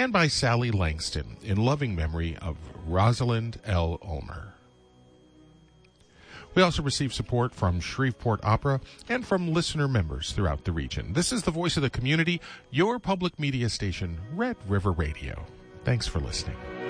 and by Sally Langston in loving memory of Rosalind L. Ulmer. We also receive support from Shreveport Opera and from listener members throughout the region. This is the voice of the community, your public media station, Red River Radio. Thanks for listening.